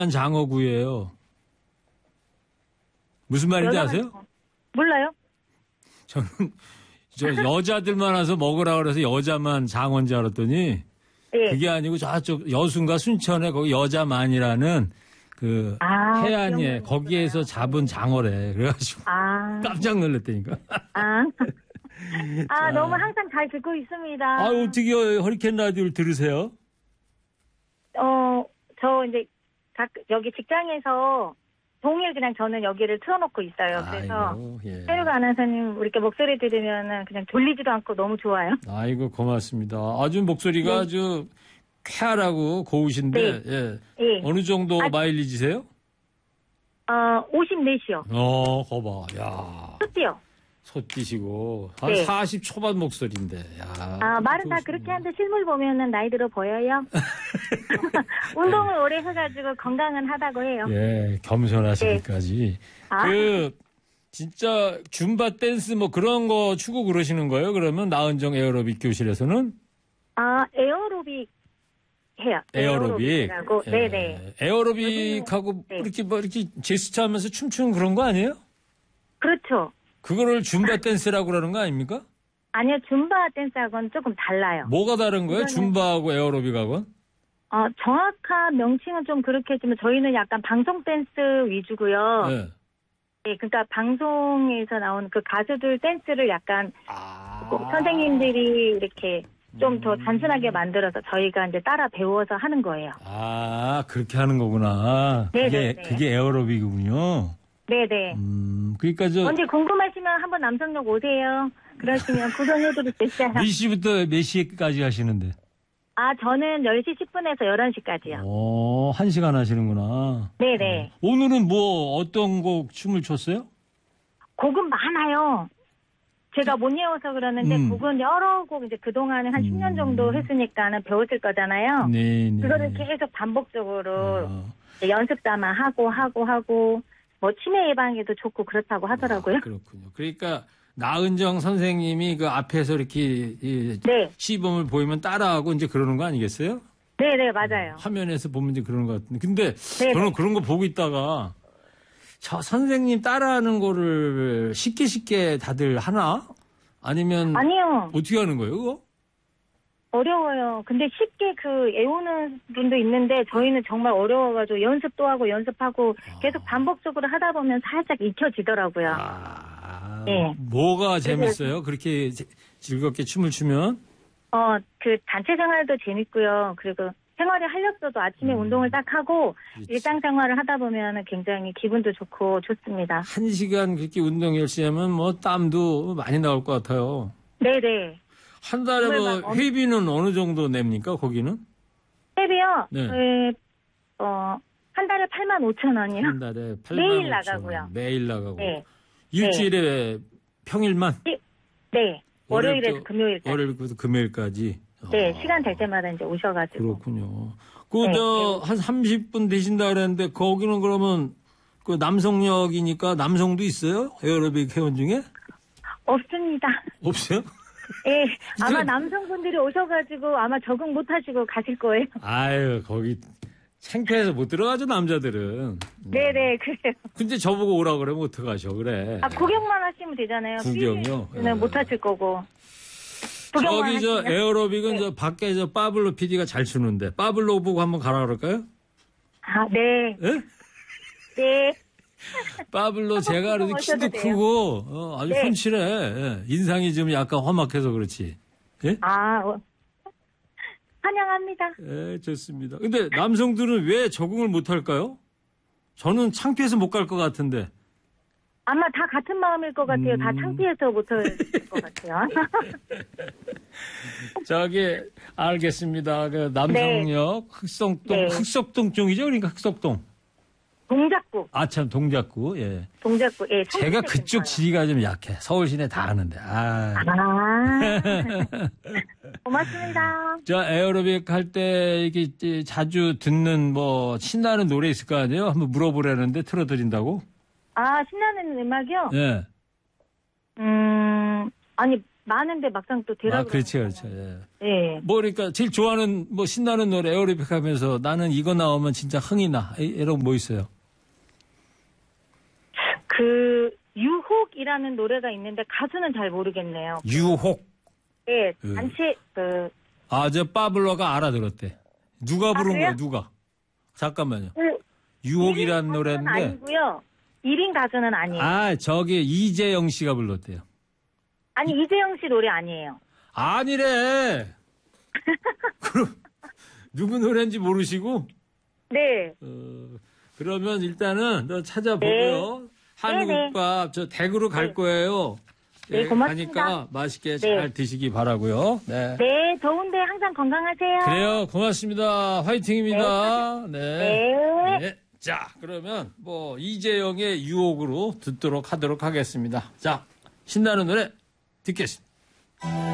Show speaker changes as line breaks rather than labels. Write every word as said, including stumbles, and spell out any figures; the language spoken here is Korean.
장어구이예요. 무슨 말인지 아세요?
장어. 몰라요.
저는 저 여자들만 와서 먹으라 그래서 여자만 장어인 줄 알았더니
네.
그게 아니고 저쪽 여수인가 순천에 거기 여자만이라는 그
아,
해안에
기억나는구나.
거기에서 잡은 장어래. 그래가지고
아,
깜짝 놀랐다니까.
아, 아
자.
너무 항상 잘 듣고 있습니다.
아 어떻게 허리케인 라디오를 들으세요?
어, 저 이제 각 여기 직장에서 동일 그냥 저는 여기를 틀어놓고 있어요. 그래서
아이고, 예.
세류가 아나운서님 이렇게 목소리 들으면은 그냥 졸리지도 않고 너무 좋아요.
아이고 고맙습니다. 아주 목소리가
네.
아주 쾌활하고 고우신데
네.
예.
예.
어느 정도
아,
마일리지세요?
어, 오십사시요.
어, 거봐. 야.
ሶ띠요.
솥디시고 한
네.
사십 초반 목소리인데. 야.
아, 말은 다
좋으시네.
그렇게 하는데 실물 보면은 나이 들어 보여요. 운동을 오래 해가지고 건강은 하다고 해요.
예, 겸손하시기까지.
아.
그 진짜 줌바 댄스 뭐 그런 거 추구 그러시는 거예요? 그러면 나은정 에어로빅 교실에서는
아, 에어로빅 해요.
에어로빅.
에어로빅이라고.
예.
네네.
에어로빅하고
네.
이렇게 뭐 이렇게 제스처 하면서 춤추는 그런 거 아니에요?
그렇죠.
그거를 줌바 댄스라고 그러는 거 아닙니까?
아니요, 줌바 댄스하고는 조금 달라요.
뭐가 다른 거예요?
이거는-
줌바하고 에어로빅하고는?
어, 정확한 명칭은 좀 그렇게 했지만 저희는 약간 방송 댄스 위주고요.
네.
네, 그러니까 방송에서 나온 그 가수들 댄스를 약간
아.
꼭 선생님들이 이렇게 좀 더 단순하게 만들어서 저희가 이제 따라 배워서 하는 거예요.
아, 그렇게 하는 거구나. 그게,
네네네.
그게 에어로빅이군요.
네네.
음, 그러니까 저,
언제 궁금하시면 한번 남성역 오세요. 그러시면 구경해드릴 수 있어요.
몇 시부터 몇 시까지 하시는데?
아, 저는 열 시 십 분에서 열한 시까지요.
어, 한 시간 하시는구나.
네네.
오늘은 뭐, 어떤 곡 춤을 췄어요?
곡은 많아요. 제가 못 외워서 그러는데
음.
곡은 여러 곡 이제 그동안에 한 십 년 정도 했으니까는 배웠을 거잖아요.
네, 네.
그거를 계속 반복적으로
어.
이제 연습 삼아 하고 하고 하고 뭐 치매 예방에도 좋고 그렇다고 하더라고요.
아, 그렇군요. 그러니까, 나은정 선생님이 그 앞에서 이렇게 이
네.
시범을 보이면 따라하고 이제 그러는 거 아니겠어요?
네네, 맞아요.
화면에서 보면 이제 그런 것 같은데. 근데
네네.
저는 그런 거 보고 있다가 저 선생님 따라하는 거를 쉽게 쉽게 다들 하나? 아니면
아니요.
어떻게 하는 거예요, 그거?
어려워요. 근데 쉽게 그 외우는 분도 있는데 저희는 정말 어려워가지고 연습도 하고 연습하고 계속 반복적으로 하다 보면 살짝 익혀지더라고요.
아,
네.
뭐가 재밌어요? 그렇게 제- 즐겁게 춤을 추면?
어, 그 단체 생활도 재밌고요. 그리고 생활에 활력소도 아침에 운동을 딱 하고
그렇지.
일상생활을 하다 보면 굉장히 기분도 좋고 좋습니다.
한 시간 그렇게 운동 열심히 하면 뭐 땀도 많이 나올 것 같아요.
네네.
한 달에 뭐
정말 막 엄-
회비는 어느 정도 냅니까, 거기는?
앱이요?
네.
그, 어, 한 달에 팔만 오천 원이요?
한 달에 팔만
매일
오천
나가고요.
원. 매일 나가고.
네.
일주일에 평일만?
네. 월요일에서
월요일부터-
금요일까지.
월요일부터 금요일까지.
네,
아,
시간 될 때마다 이제 오셔가지고.
그렇군요. 그,
네,
저, 한 삼십 분 되신다 그랬는데, 거기는 그러면, 그 남성역이니까 남성도 있어요? 에어로빅 회원 중에?
없습니다.
없어요?
예, 아마
진짜-
남성분들이 오셔가지고 아마 적응 못하시고 가실 거예요.
아유, 거기, 창피해서 못 들어가죠, 남자들은.
네네, 그래요.
근데 저보고 오라 그러면 어떡하셔, 그래.
아, 구경만 하시면 되잖아요.
구경요?
는
예.
못 하실 거고. 구경만
저기 저
하시면.
에어로빅은
네.
저 밖에 저 파블로 피디가 잘 추는데, 파블로 보고 한번 가라 그럴까요?
아, 네.
예?
네.
파블로 제가 그래도
오셔도
키도
돼요.
크고 어, 아주
네.
훤칠해. 예. 인상이 좀 약간 험악해서 그렇지. 예?
아, 어. 환영합니다.
예, 좋습니다. 근데 남성들은 왜 적응을 못 할까요? 저는 창피해서 못 갈 것 같은데.
아마 다 같은 마음일 것 같아요. 다
음.
창피해서 못할 것 같아요.
저기 알겠습니다. 그 남성역 흑석동
네.
흑석동 쪽이죠? 그러니까 흑석동.
동작구,
아 참 동작구. 예.
동작구. 예,
제가
청주색
그쪽
괜찮아요.
지리가 좀 약해. 서울 시내 다 아는데. 아.
아, 고맙습니다.
저 에어로빅 할 때 이게 이제 자주 듣는 뭐 신나는 노래 있을 거 아니에요? 한번 물어보려는데 틀어드린다고?
아, 신나는 음악이요?
예.
음, 아니, 많은데 막상 또 되라
아, 그렇지,
그러니까.
그렇지. 예.
예.
뭐, 그러니까, 제일 좋아하는, 뭐, 신나는 노래, 에어로빅 하면서 나는 이거 나오면 진짜 흥이 나. 이- 이런 거 뭐 있어요?
그 유혹이라는 노래가 있는데 가수는 잘 모르겠네요.
유혹.
예,
음.
단체 그
아, 저 빠블러가 알아들었대. 누가 부른
그래요?
거예요, 누가? 잠깐만요.
그
유혹이라는
가수는
노래인데.
아니고요. 일 인 가수는 아니에요.
아, 저기 이재영 씨가 불렀대요.
아니 이재영 씨 노래 아니에요.
아니래. 그럼 누구 노래인지 모르시고?
네.
어, 그러면 일단은 너 찾아보고요. 한국밥 저 댁으로 갈
네.
거예요.
네,
예,
고맙습니다.
가니까 맛있게
네.
잘 드시기 바라고요. 네.
네, 더운데 항상 건강하세요.
그래요. 고맙습니다. 화이팅입니다. 네.
네.
네. 자, 그러면 뭐 이재영의 유혹으로 듣도록 하도록 하겠습니다. 자, 신나는 노래 듣겠습니다.